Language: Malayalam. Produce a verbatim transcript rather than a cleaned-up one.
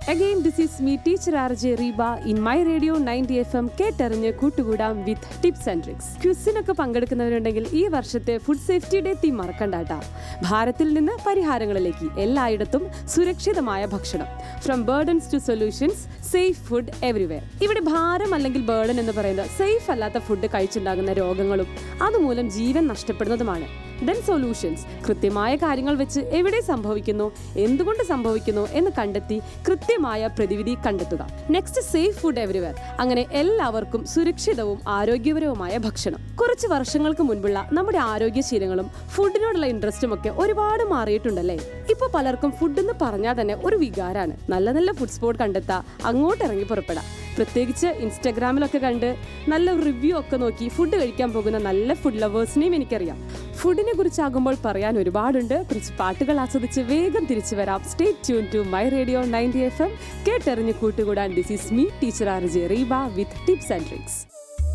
Again, this is me, teacher R J Reba, in my radio ninety F M കേട്ടറിഞ്ഞ് കൂട്ടുകൂടാം വിത്ത് ടിപ്സ് ആൻഡ് ട്രിക്സ്. ക്വിസിനൊക്കെ പങ്കെടുക്കുന്നവരുണ്ടെങ്കിൽ ഈ വർഷത്തെ ഫുഡ് സേഫ്റ്റി ഡേ തീം മറക്കണ്ടാട്ടാ. ഭാരത്തിൽ നിന്ന് പരിഹാരങ്ങളിലേക്ക് എല്ലായിടത്തും സുരക്ഷിതമായ ഭക്ഷണം. From burdens to solutions, safe food everywhere. ഇവിടെ ഭാരം അല്ലെങ്കിൽ ബേർഡൻ എന്ന് പറയുന്നത് സേഫ് അല്ലാത്ത ഫുഡ് കഴിച്ചുണ്ടാകുന്ന രോഗങ്ങളും അതുമൂലം ജീവൻ നഷ്ടപ്പെടുന്നതുമാണ്. ദെൻ സൊല്യൂഷൻസ്, കൃത്യമായ കാര്യങ്ങൾ വെച്ച് എവിടെ സംഭവിക്കുന്നു, എന്തുകൊണ്ട് സംഭവിക്കുന്നു എന്ന് കണ്ടെത്തി കൃത്യമായ പ്രതിവിധി കണ്ടെത്തുക. Next, safe food everywhere. അങ്ങനെ എല്ലാവർക്കും സുരക്ഷിതവും ആരോഗ്യപരവുമായ ഭക്ഷണം. കുറച്ച് വർഷങ്ങൾക്ക് മുൻപുള്ള നമ്മുടെ ആരോഗ്യശീലങ്ങളും ഫുഡിനോടുള്ള ഇൻട്രസ്റ്റും ഒക്കെ ഒരുപാട് മാറിയിട്ടുണ്ടല്ലേ. ഇപ്പൊ പലർക്കും ഫുഡ് എന്ന് പറഞ്ഞാൽ തന്നെ ഒരു വികാരാണ്. നല്ല നല്ല ഫുഡ് സ്പോട്ട് കണ്ടെത്താ, അങ്ങോട്ട് ഇറങ്ങി പുറപ്പെടാം. പ്രത്യേകിച്ച് ഇൻസ്റ്റാഗ്രാമിലൊക്കെ കണ്ട് നല്ല റിവ്യൂ ഒക്കെ നോക്കി ഫുഡ് കഴിക്കാൻ പോകുന്ന നല്ല ഫുഡ് ലവേഴ്സിനെയും എനിക്കറിയാം. ഫുഡിനെ കുറിച്ചാകുമ്പോൾ പറയാൻ ഒരുപാടുണ്ട്. കുറച്ച് പാട്ടുകൾ ആസ്വദിച്ച് വേഗം തിരിച്ചു വരാം. Stay tune to my radio ninety F M കേട്ടറിഞ്ഞ് കൂട്ടുകൂടാൻ. This is me, teacher R J Reeba, with tips and tricks.